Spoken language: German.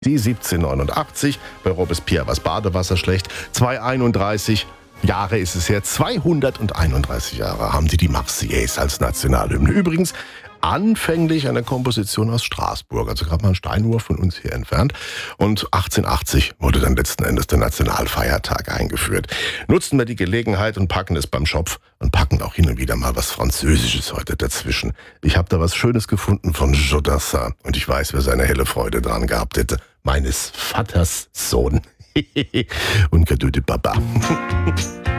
Die 1789, bei Robespierre war das Badewasser schlecht. 231 Jahre ist es her, 231 Jahre haben die Marseillaise als Nationalhymne. Übrigens anfänglich eine Komposition aus Straßburg, also gerade mal ein Steinwurf von uns hier entfernt. Und 1880 wurde dann letzten Endes der Nationalfeiertag eingeführt. Nutzen wir die Gelegenheit und packen es beim Schopf und packen auch hin und wieder mal was Französisches heute dazwischen. Ich habe da was Schönes gefunden von Jodassin und ich weiß, wer seine helle Freude dran gehabt hätte. Meines Vaters Sohn. Und Cadeau de Papa.